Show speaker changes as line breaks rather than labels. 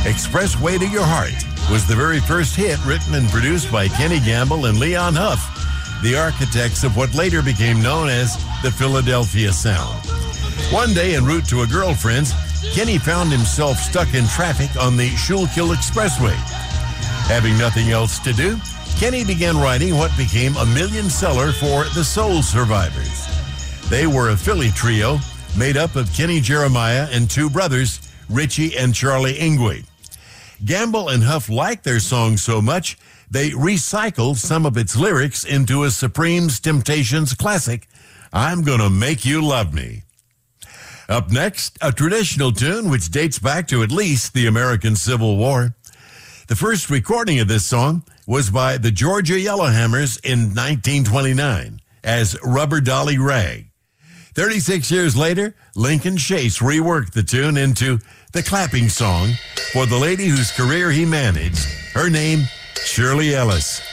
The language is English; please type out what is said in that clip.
Expressway to Your Heart was the very first hit written and produced by Kenny Gamble and Leon Huff, the architects of what later became known as the Philadelphia Sound. One day en route to a girlfriend's, Kenny found himself stuck in traffic on the Schuylkill Expressway. Having nothing else to do, Kenny began writing what became a million seller for the Soul Survivors. They were a Philly trio made up of Kenny Jeremiah and two brothers, Richie and Charlie Ingwe. Gamble and Huff liked their song so much, they recycled some of its lyrics into a Supreme's Temptations classic, I'm Gonna Make You Love Me. Up next, a traditional tune which dates back to at least the American Civil War. The first recording of this song was by the Georgia Yellowhammers in 1929 as Rubber Dolly Rag. 36 years later, Lincoln Chase reworked the tune into the clapping song for the lady whose career he managed. Her name, Shirley Ellis.